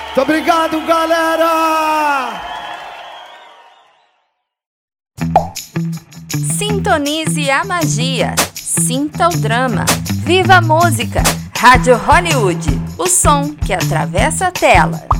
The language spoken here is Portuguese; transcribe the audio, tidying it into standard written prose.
Muito obrigado, galera! Sintonize a magia, sinta o drama, viva a música. Rádio Hollywood, o som que atravessa a tela.